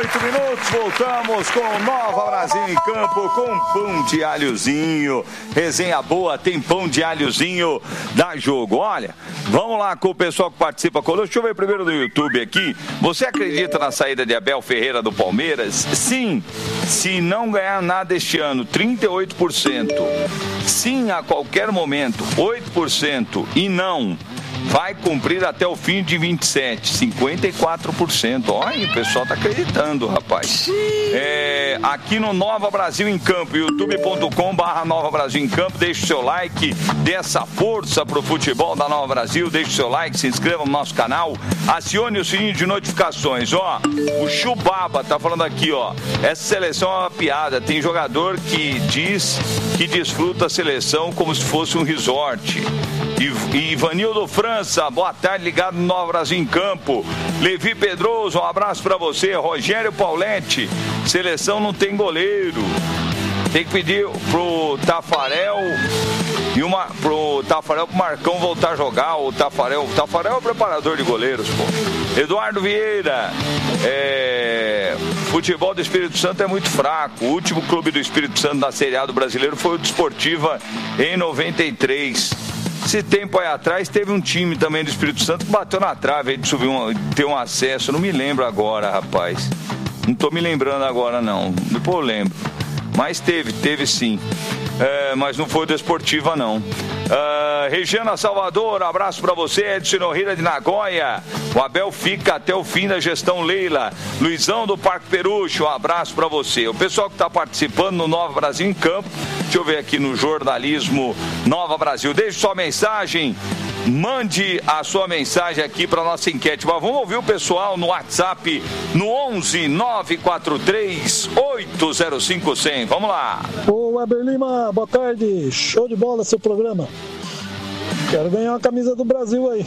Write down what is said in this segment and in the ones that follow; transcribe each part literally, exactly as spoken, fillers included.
oito minutos, voltamos com Nova Brasil em Campo, com pão de alhozinho. Resenha boa, tem pão de alhozinho, dá jogo. Olha, vamos lá com o pessoal que participa conosco. Deixa eu ver primeiro no YouTube aqui. Você acredita na saída de Abel Ferreira do Palmeiras? Sim, se não ganhar nada este ano, trinta e oito por cento. Sim, a qualquer momento, oito por cento. E não, vai cumprir até o fim de vinte e sete, cinquenta e quatro por cento. Olha, o pessoal tá acreditando, rapaz. É, aqui no Nova Brasil em Campo, youtube ponto com barra Nova Brasil em Campo. Deixe o seu like, dê essa força pro futebol da Nova Brasil. Deixe o seu like, se inscreva no nosso canal, acione o sininho de notificações. Ó, o Chubaba tá falando aqui, ó, essa seleção é uma piada. Tem jogador que diz que desfruta a seleção como se fosse um resort. E Ivanildo França, boa tarde, ligado no Nova Brasil em Campo. Levi Pedroso, um abraço pra você. Rogério Paulete, seleção não tem goleiro. Tem que pedir pro Tafarel e uma pro Tafarel pro Marcão voltar a jogar. O Tafarel, o Tafarel é o preparador de goleiros, pô. Eduardo Vieira, é, futebol do Espírito Santo é muito fraco. O último clube do Espírito Santo na Série A do Brasileiro foi o Desportiva em noventa e três. Esse tempo aí atrás teve um time também do Espírito Santo que bateu na trave aí de subir um, ter um acesso. Não me lembro agora, rapaz. Não tô me lembrando agora, não. Depois eu lembro. Mas teve, teve sim. É, mas não foi o Desportiva, não. Uh, Regiana Salvador, abraço pra você. Edson Norrira de Nagoya. O Abel fica até o fim da gestão Leila. Luizão do Parque Perucho, um abraço pra você. O pessoal que tá participando no Nova Brasil em Campo, deixa eu ver aqui no jornalismo Nova Brasil. Deixe sua mensagem, mande a sua mensagem aqui para nossa enquete. Mas vamos ouvir o pessoal no WhatsApp no onze nove quatro três oito zero cinco cem. Vamos lá. Ô Weber Lima, boa tarde. Show de bola seu programa. Quero ganhar uma camisa do Brasil aí.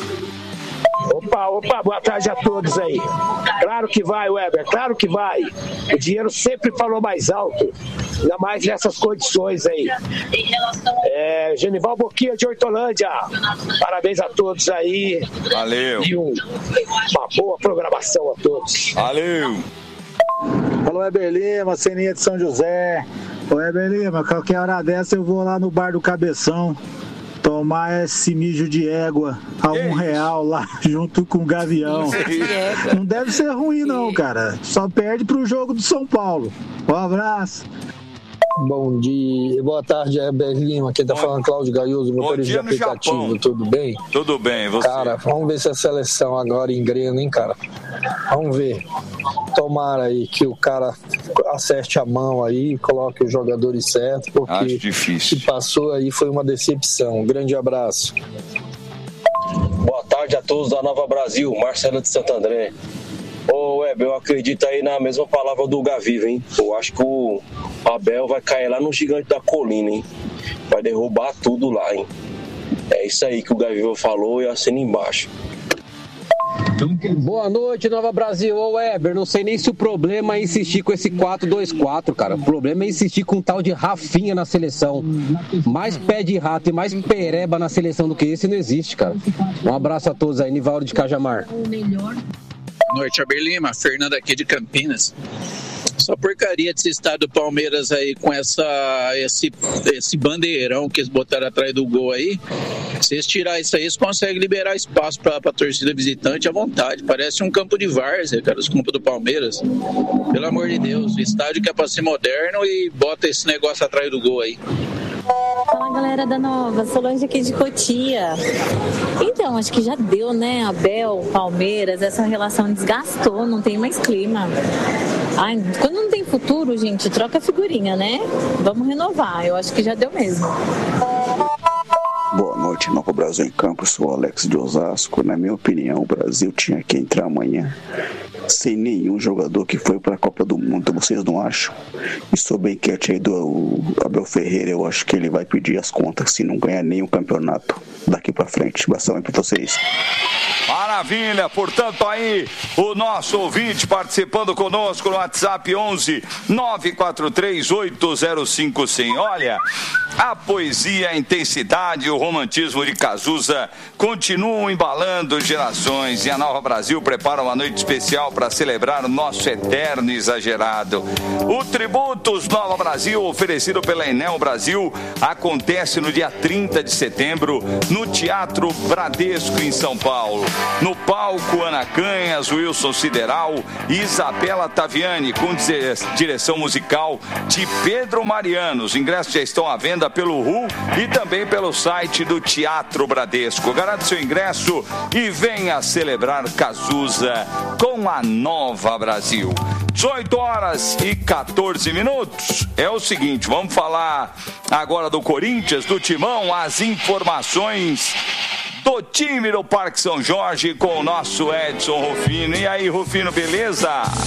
Opa, opa, boa tarde a todos aí. Claro que vai, Weber, claro que vai. O dinheiro sempre falou mais alto, ainda mais nessas condições aí. É, Genival Boquinha de Hortolândia, parabéns a todos aí. Valeu. E um, uma boa programação a todos. Valeu. Alô, Weber Lima, Ceninha de São José. Ô, Weber Lima, qualquer hora dessa eu vou lá no bar do Cabeção tomar esse mijo de égua a um real lá, junto com o Gavião. Não deve ser ruim não, cara. Só perde pro jogo do São Paulo. Um abraço. Bom dia, boa tarde, Weber Lima. Quem tá Bom, falando, Cláudio Gaioso, motorista de aplicativo. Japão. Tudo bem? Tudo bem, você? Cara, vamos ver se a seleção agora engrena, hein, cara? Vamos ver. Tomara aí que o cara acerte a mão aí, coloque os jogadores certos, porque acho difícil. O que passou aí foi uma decepção. Um grande abraço. Boa tarde a todos da Nova Brasil, Marcelo de Santo André. Ô Weber, eu acredito aí na mesma palavra do Gaviva, hein? Eu acho que o Abel vai cair lá no gigante da colina, hein? Vai derrubar tudo lá, hein? É isso aí que o Gaviva falou e assina embaixo. Boa noite, Nova Brasil. Ô Weber, não sei nem se o problema é insistir com esse quatro dois quatro, cara. O problema é insistir com um tal de Rafinha na seleção. Mais pé de rato e mais pereba na seleção do que esse não existe, cara. Um abraço a todos aí, Nivaldo de Cajamar. Boa noite, Weber Lima, Fernando aqui de Campinas. Essa porcaria desse estado do Palmeiras aí com essa, esse, esse bandeirão que eles botaram atrás do gol aí. Se eles tirarem isso aí, eles conseguem liberar espaço para a torcida visitante à vontade. Parece um campo de várzea, cara, os campos do Palmeiras. Pelo amor de Deus, o estádio que é para ser moderno e bota esse negócio atrás do gol aí. Fala, galera da Nova, Solange aqui de Cotia. Então, acho que já deu, né? Abel, Palmeiras, essa relação desgastou, não tem mais clima. Ai, quando não tem futuro, gente, troca a figurinha, né? Vamos renovar, eu acho que já deu mesmo. Boa noite, Nova Brasil em Campo, sou o Alex de Osasco. Na minha opinião, o Brasil tinha que entrar amanhã sem nenhum jogador que foi para a Copa do Mundo, vocês não acham? E sobre a enquete aí do Abel Ferreira, eu acho que ele vai pedir as contas se não ganhar nenhum campeonato daqui para frente. Abração aí para vocês. Maravilha, portanto aí o nosso ouvinte participando conosco no WhatsApp onze nove quatro três oito zero cinco cem. Olha, a poesia, a intensidade, o romantismo de Cazuza continuam embalando gerações e a Nova Brasil prepara uma noite especial para para celebrar o nosso eterno exagerado. O Tributos Nova Brasil, oferecido pela Enel Brasil, acontece no dia trinta de setembro no Teatro Bradesco, em São Paulo. No palco, Ana Canhas, Wilson Sideral e Isabela Taviani, com direção musical de Pedro Mariano. Os ingressos já estão à venda pelo R U e também pelo site do Teatro Bradesco. Garante seu ingresso e venha celebrar Cazuza com a Nova Brasil. dezoito horas e quatorze minutos. É o seguinte, vamos falar agora do Corinthians, do Timão, as informações do time do Parque São Jorge com o nosso Edson Rufino. E aí, Rufino, beleza?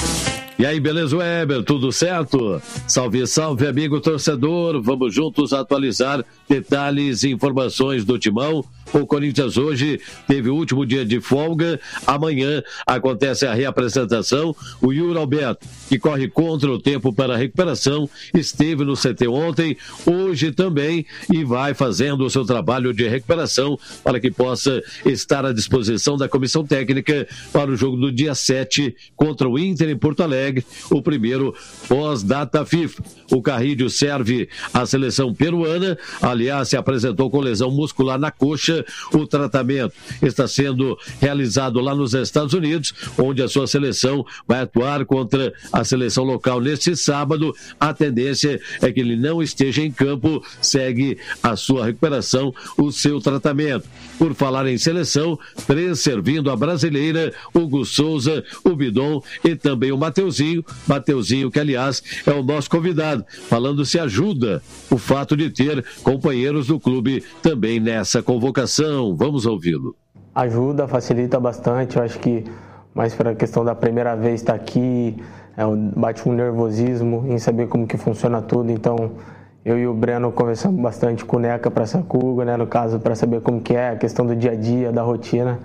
E aí, beleza, Weber? Tudo certo? Salve, salve, amigo torcedor. Vamos juntos atualizar detalhes e informações do Timão. O Corinthians hoje teve o último dia de folga. Amanhã acontece a reapresentação. O Yuri Alberto, que corre contra o tempo para a recuperação, esteve no C T ontem, hoje também, e vai fazendo o seu trabalho de recuperação para que possa estar à disposição da comissão técnica para o jogo do dia sete contra o Inter em Porto Alegre, o primeiro pós-data FIFA. O Carrilho serve à seleção peruana, aliás, se apresentou com lesão muscular na coxa. O tratamento está sendo realizado lá nos Estados Unidos, onde a sua seleção vai atuar contra a seleção local neste sábado. A tendência é que ele não esteja em campo, segue a sua recuperação, o seu tratamento. Por falar em seleção, três servindo a brasileira: Hugo Souza, o Bidon e também o Mateuzinho. Mateuzinho, que aliás é o nosso convidado, falando se ajuda o fato de ter companheiros do clube também nessa convocação. Vamos ouvi-lo. Ajuda, facilita bastante. Eu acho que mais para a questão da primeira vez estar aqui, é, bate um nervosismo em saber como que funciona tudo. Então, eu e o Breno conversamos bastante com o Neca para Sacuga, né, no caso, para saber como que é a questão do dia a dia, da rotina.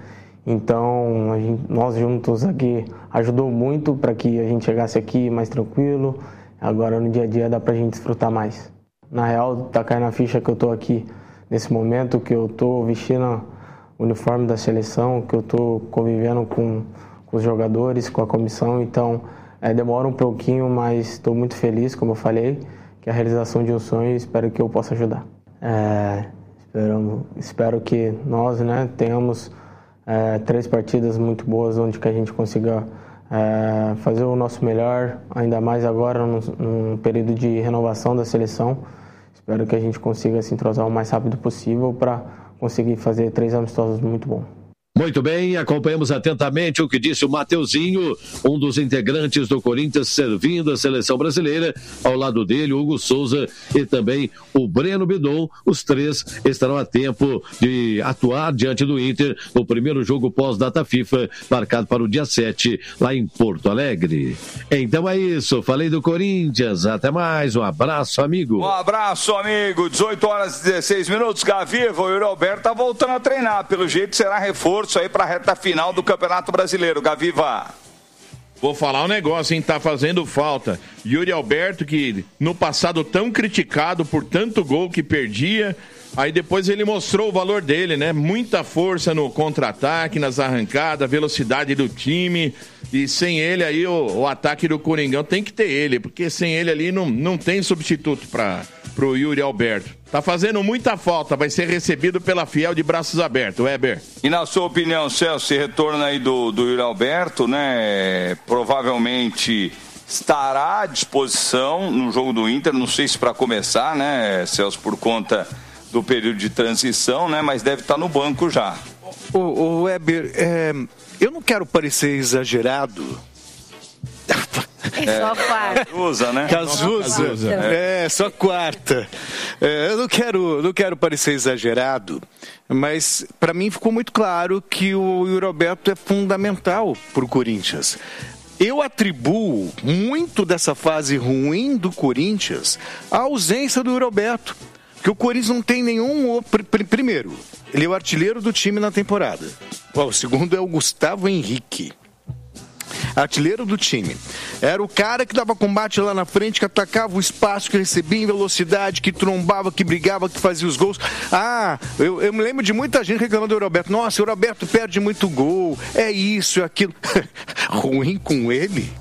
Então, a gente, nós juntos aqui ajudou muito para que a gente chegasse aqui mais tranquilo. Agora, no dia a dia, dá para a gente desfrutar mais. Na real, tá caindo a ficha que eu tô aqui nesse momento, que eu tô vestindo o uniforme da seleção, que eu tô convivendo com, com os jogadores, com a comissão. Então, é, demora um pouquinho, mas estou muito feliz, como eu falei, que é a realização de um sonho, e espero que eu possa ajudar. É, espero, espero que nós, né, tenhamos é, três partidas muito boas, onde que a gente consiga é, fazer o nosso melhor, ainda mais agora num, num período de renovação da seleção. Espero que a gente consiga se entrosar o mais rápido possível para conseguir fazer três amistosos muito bons. Muito bem, acompanhamos atentamente o que disse o Mateuzinho, um dos integrantes do Corinthians servindo a seleção brasileira. Ao lado dele, o Hugo Souza e também o Breno Bidon. Os três estarão a tempo de atuar diante do Inter no primeiro jogo pós-data FIFA, marcado para o dia sete, lá em Porto Alegre. Então é isso, falei do Corinthians. Até mais, um abraço, amigo. Um abraço, amigo. dezoito horas e dezesseis minutos. Gaviva, o Yuri Alberto tá voltando a treinar. Pelo jeito será reforço aí para a reta final do Campeonato Brasileiro. Gaviva. Vou falar um negócio, hein? Tá fazendo falta. Yuri Alberto, que no passado tão criticado por tanto gol que perdia, aí depois ele mostrou o valor dele, né? Muita força no contra-ataque, nas arrancadas, velocidade do time. E sem ele aí, o, o ataque do Coringão tem que ter ele, porque sem ele ali não, não tem substituto para pro Yuri Alberto. Tá fazendo muita falta, vai ser recebido pela Fiel de braços abertos, Weber. E na sua opinião, Celso, esse retorno aí do, do Yuri Alberto, né, provavelmente estará à disposição no jogo do Inter, não sei se para começar, né, Celso, por conta do período de transição, né, mas deve estar no banco já. O, o Weber, é, eu não quero parecer exagerado. É só quarta. Cazuza, né? Cazuza. Cazuza. É, é, só quarta. É, eu não quero, não quero parecer exagerado, mas para mim ficou muito claro que o Yuri Alberto é fundamental para o Corinthians. Eu atribuo muito dessa fase ruim do Corinthians à ausência do Yuri Alberto. Porque o Corinthians não tem nenhum... Primeiro, ele é o artilheiro do time na temporada. O segundo é o Gustavo Henrique. artilheiro do time. Era o cara que dava combate lá na frente, que atacava o espaço, que recebia em velocidade, que trombava, que brigava, que fazia os gols. Ah, eu, eu me lembro de muita gente reclamando do Roberto. Nossa, o Roberto perde muito gol, é isso, é aquilo. Ruim com ele,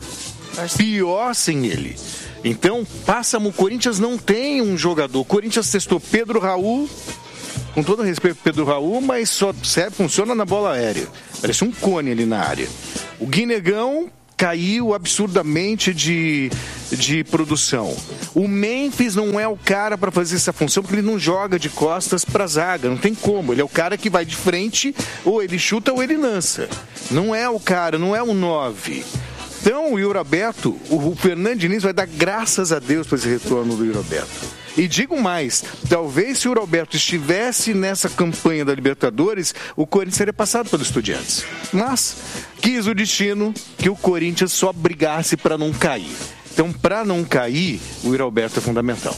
pior sem ele. Então, passa, o Corinthians não tem um jogador. O Corinthians testou Pedro Raul, com todo respeito ao Pedro Raul, mas só serve, funciona na bola aérea. Parece um cone ali na área. O Guinegão caiu absurdamente de, de produção. O Memphis não é o cara para fazer essa função, porque ele não joga de costas para zaga, não tem como. Ele é o cara que vai de frente, ou ele chuta ou ele lança. Não é o cara, não é o nove. Então, o Yuri Alberto, o Fernando Diniz vai dar graças a Deus para esse retorno do Yuri Alberto. E digo mais, talvez se o Yuri Alberto estivesse nessa campanha da Libertadores, o Corinthians seria passado pelos Estudiantes. Mas quis o destino que o Corinthians só brigasse para não cair. Então, para não cair, o Yuri Alberto é fundamental.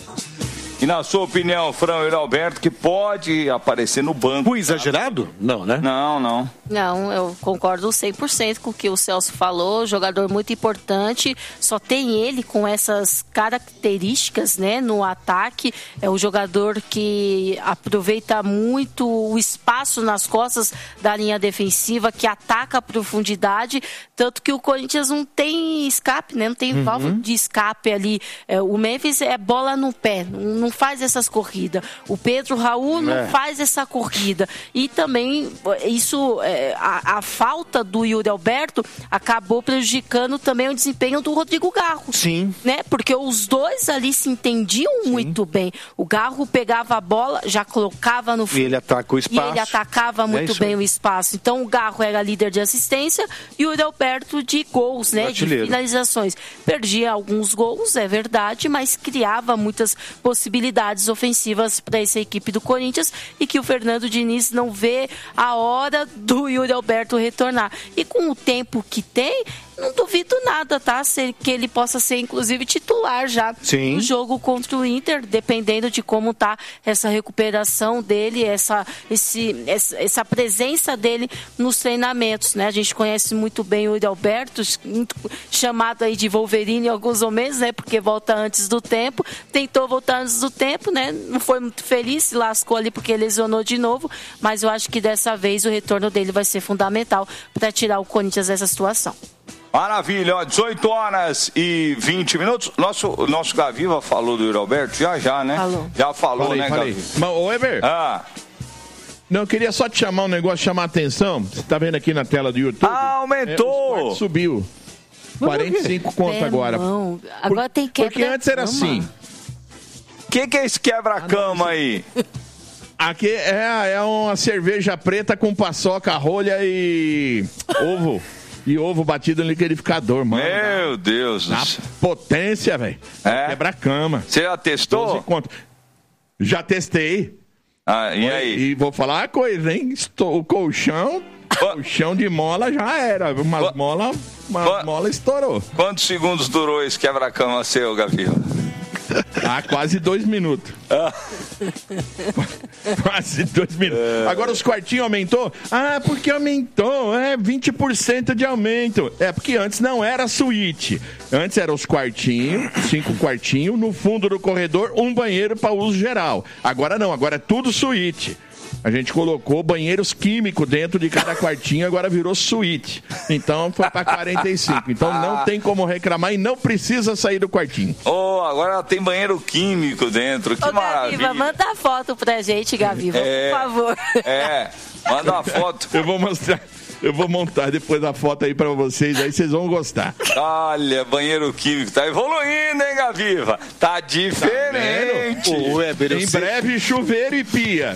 E na sua opinião, Fran, o Yuri Alberto, que pode aparecer no banco. Foi exagerado? Não, né? Não, não. Não, eu concordo cem por cento com o que o Celso falou, jogador muito importante, só tem ele com essas características, né, no ataque, é o jogador que aproveita muito o espaço nas costas da linha defensiva, que ataca a profundidade, tanto que o Corinthians não tem escape, né, não tem uhum. válvula de escape ali, é, o Memphis é bola no pé, não faz essas corridas, o Pedro Raul não é. faz essa corrida, e também isso... É, A, a falta do Yuri Alberto acabou prejudicando também o desempenho do Rodrigo Garro. Sim. Né? Porque os dois ali se entendiam Sim. muito bem. O Garro pegava a bola, já colocava no fundo. E ele ataca o espaço. E ele atacava muito é bem o espaço. Então o Garro era líder de assistência e o Yuri Alberto de gols, né? De finalizações. Perdia alguns gols, é verdade, mas criava muitas possibilidades ofensivas para essa equipe do Corinthians e que o Fernando Diniz não vê a hora do Yuri Alberto retornar. E com o tempo que tem, não duvido nada, tá? Se, que ele possa ser, inclusive, titular já Sim. no jogo contra o Inter, dependendo de como tá essa recuperação dele, essa, esse, essa, essa presença dele nos treinamentos, né? A gente conhece muito bem o Yuri Alberto, chamado aí de Wolverine em alguns momentos, né? Porque volta antes do tempo, tentou voltar antes do tempo, né? Não foi muito feliz, se lascou ali porque lesionou de novo, mas eu acho que dessa vez o retorno dele vai ser fundamental para tirar o Corinthians dessa situação. Maravilha, ó, dezoito horas e vinte minutos. Nosso, nosso Gaviva falou do Yuri Alberto, já já, né? Falou. Já falou, falei, né, falei. Gaviva? Mas, ô, Eber. Ah. Não, eu queria só te chamar um negócio, chamar a atenção. Você tá vendo aqui na tela do YouTube? Ah, aumentou! É, subiu. quarenta e cinco conto agora. Não. Agora tem quebra. Porque antes era assim. O que, que é esse quebra-cama ah, aí? Aqui é, é uma cerveja preta com paçoca, rolha e ovo. E ovo batido no liquidificador, mano. Meu Deus do céu. Potência, velho. É? Quebra-cama. Você já testou? Já testei. Ah, e aí? E vou falar uma coisa, hein? O colchão, colchão de mola já era. Umas mola, uma mola estourou. Quantos segundos durou esse quebra-cama seu, Gavião? Ah, quase dois minutos. Ah. Quase dois minutos. É. Agora os quartinhos aumentou? Ah, porque aumentou. É vinte por cento de aumento. É porque antes não era suíte. Antes eram os quartinhos, cinco quartinhos, no fundo do corredor, um banheiro para uso geral. Agora não, agora é tudo suíte. A gente colocou banheiros químicos dentro de cada quartinho, agora virou suíte. Então foi para quarenta e cinco. Então não tem como reclamar e não precisa sair do quartinho. Oh, agora tem banheiro químico dentro. Que Ô, maravilha. Gaviva, manda a foto pra gente, Gaviva, é, por favor. É, manda uma foto. Eu vou mostrar. Eu vou montar depois a foto aí pra vocês, aí vocês vão gostar. Olha, banheiro químico, tá evoluindo, hein, Gaviva? Tá diferente. Tá Ô, Weber, em sei... breve, chuveiro e pia.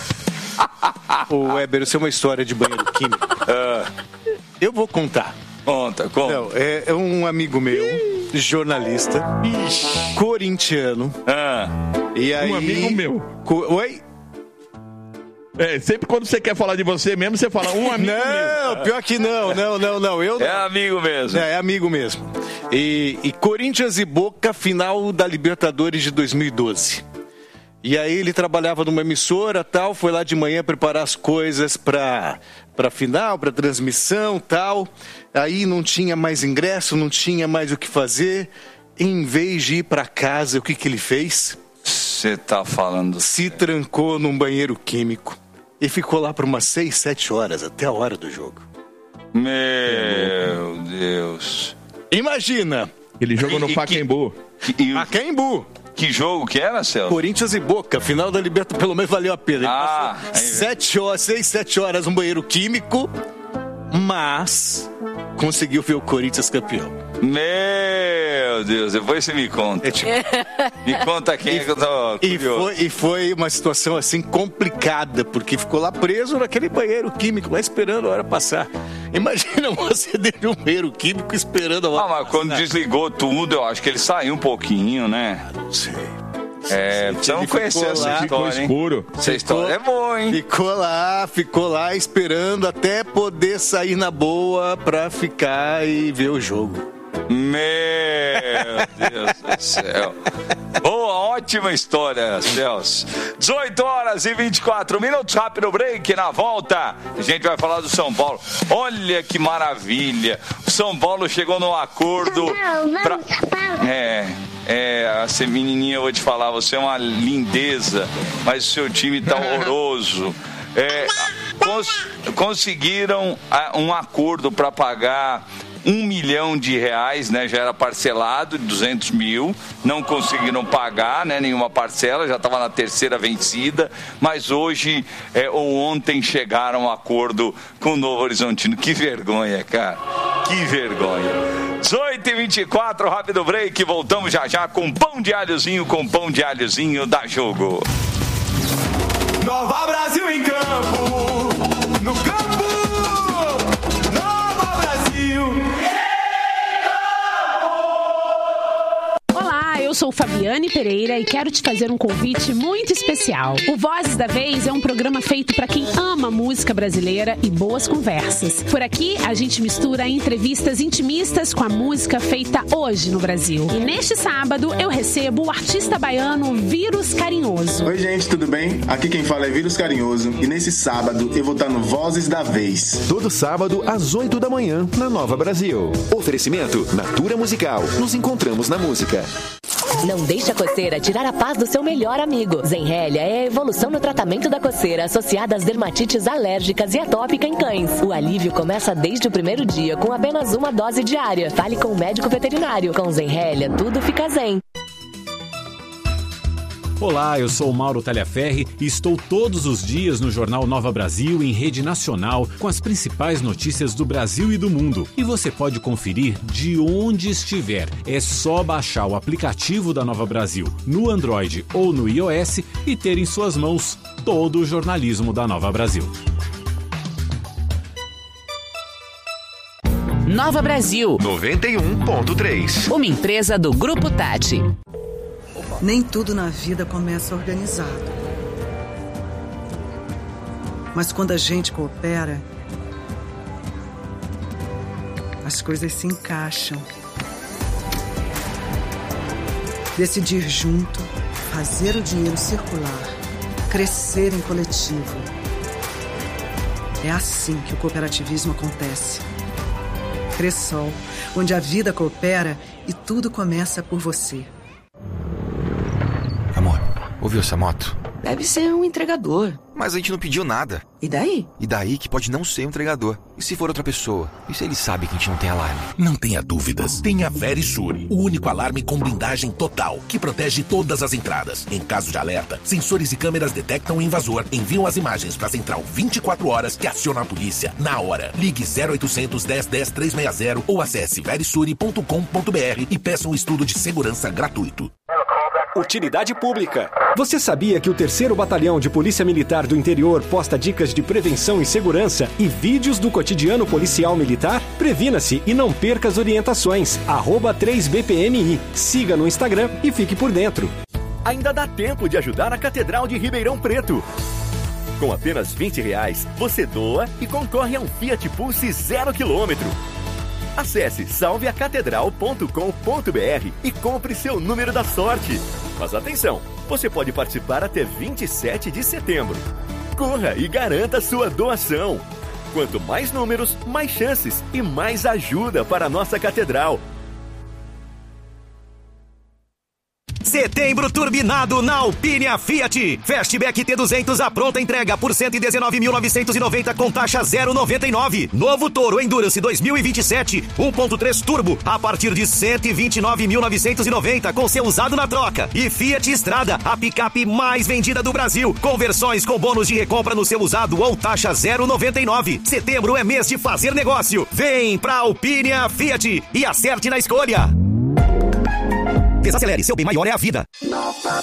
Ô, Weber, isso é uma história de banheiro químico. Uh. Eu vou contar. Conta, conta. Não, é, é um amigo meu, jornalista, Ixi. corintiano. Ah. E aí... Um amigo meu. Co... Oi? É, sempre quando você quer falar de você mesmo, você fala um amigo não, meu. Pior que não, não, não, não. Eu não. É amigo mesmo. É, é amigo mesmo. E, e Corinthians e Boca, final da Libertadores de dois mil e doze. E aí ele trabalhava numa emissora, tal, foi lá de manhã preparar as coisas para para final, para transmissão, tal. Aí não tinha mais ingresso, não tinha mais o que fazer. Em vez de ir para casa, o que que ele fez? Você tá falando? Se trancou num banheiro químico e ficou lá por umas seis, sete horas, até a hora do jogo. Meu Deus. Imagina! Ele jogou no Pacaembu. Pacaembu! Que jogo que era, Celso? Corinthians e Boca, final da Libertadores, pelo menos valeu a pena. Ele ah, passou sete horas, seis, sete horas no banheiro químico, mas conseguiu ver o Corinthians campeão. Meu Deus, depois você me conta. É tipo... me conta quem é que eu tô e foi, e foi uma situação assim complicada, porque ficou lá preso naquele banheiro químico, lá esperando a hora passar. Imagina você dentro de um banheiro químico esperando a hora Ah, mas passar. quando desligou tudo, eu acho que ele saiu um pouquinho, né? Ah, não sei. É, você não conheceu essa história, hein? Escuro. Essa história é boa, hein? Ficou lá, ficou lá esperando até poder sair na boa pra ficar e ver o jogo. Meu Deus do céu. Boa, ótima história, Celso. dezoito horas e vinte e quatro minutos, rápido break. Na volta, a gente vai falar do São Paulo. Olha que maravilha. O São Paulo chegou num acordo pra... É, é, essa menininha, eu vou te falar, você é uma lindeza, mas o seu time tá horroroso. É, cons... Conseguiram um acordo para pagar um milhão de reais, né? Já era parcelado, duzentos mil, não conseguiram pagar, né? Nenhuma parcela, já estava na terceira vencida, mas hoje é, ou ontem chegaram a um acordo com o Novo Horizontino. Que vergonha, cara, que vergonha. dezoito e vinte e quatro, rápido break, voltamos já já com pão de alhozinho, com pão de alhozinho da Jogo. Nova Brasil em campo, no campo, Nova Brasil. Olá, eu sou Fabiane Pereira e quero te fazer um convite muito especial. O Vozes da Vez é um programa feito para quem ama música brasileira e boas conversas. Por aqui, a gente mistura entrevistas intimistas com a música feita hoje no Brasil. E neste sábado, eu recebo o artista baiano Vírus Carinhoso. Oi, gente, tudo bem? Aqui quem fala é Vírus Carinhoso e nesse sábado eu vou estar no Vozes da Vez. Todo sábado, às oito da manhã, na Nova Brasil. Oferecimento Natura Musical. Nos encontramos na música. Não deixe a coceira tirar a paz do seu melhor amigo. Zenrelia é a evolução no tratamento da coceira associada às dermatites alérgicas e atópica em cães. O alívio começa desde o primeiro dia com apenas uma dose diária. Fale com o médico veterinário. Com Zenrelia, tudo fica zen. Olá, eu sou o Mauro Talhaferri e estou todos os dias no Jornal Nova Brasil em rede nacional com as principais notícias do Brasil e do mundo. E você pode conferir de onde estiver. É só baixar o aplicativo da Nova Brasil no Android ou no iOS e ter em suas mãos todo o jornalismo da Nova Brasil. Nova Brasil noventa e um ponto três. Uma empresa do Grupo Tati. Nem tudo na vida começa organizado. Mas quando a gente coopera, as coisas se encaixam. Decidir junto, fazer o dinheiro circular, crescer em coletivo. É assim que o cooperativismo acontece. Cressol, onde a vida coopera e tudo começa por você. Amor, ouviu essa moto? Deve ser um entregador. Mas a gente não pediu nada. E daí? E daí que pode não ser um entregador. E se for outra pessoa? E se ele sabe que a gente não tem alarme? Não tenha dúvidas. Tenha a Verisure, o único alarme com blindagem total, que protege todas as entradas. Em caso de alerta, sensores e câmeras detectam o invasor, enviam as imagens para a central vinte e quatro horas que aciona a polícia na hora. Ligue zero oitocentos, dez, dez, trezentos e sessenta ou acesse verisure ponto com ponto br e peça um estudo de segurança gratuito. Utilidade pública. Você sabia que o terceiro Batalhão de Polícia Militar do Interior posta dicas de prevenção e segurança e vídeos do cotidiano policial militar? Previna-se e não perca as orientações. arroba três B P M I. Siga no Instagram e fique por dentro. Ainda dá tempo de ajudar a Catedral de Ribeirão Preto. Com apenas vinte reais, você doa e concorre a um Fiat Pulse zero quilômetro. Acesse salve a catedral ponto com ponto br e compre seu número da sorte. Mas atenção, Você pode participar até vinte e sete de setembro. Corra e garanta sua doação. Quanto mais números, mais chances e mais ajuda para a nossa catedral. Setembro turbinado na Alpine Fiat. Fastback T duzentos à pronta entrega por cento e dezenove mil novecentos e noventa com taxa zero vírgula noventa e nove. Novo Toro Endurance dois mil e vinte e sete um ponto três Turbo a partir de cento e vinte e nove mil novecentos e noventa com seu usado na troca. E Fiat Strada, a picape mais vendida do Brasil. Conversões com bônus de recompra no seu usado ou taxa zero vírgula noventa e nove. Setembro é mês de fazer negócio. Vem pra Alpine Fiat e acerte na escolha. Desacelere, seu bem maior é a vida.